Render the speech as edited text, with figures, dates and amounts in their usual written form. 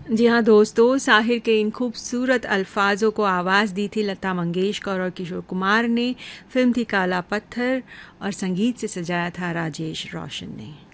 जी हाँ दोस्तों, साहिर के इन खूबसूरत अल्फाजों को आवाज़ दी थी लता मंगेशकर और किशोर कुमार ने। फिल्म थी काला पत्थर और संगीत से सजाया था राजेश रोशन ने।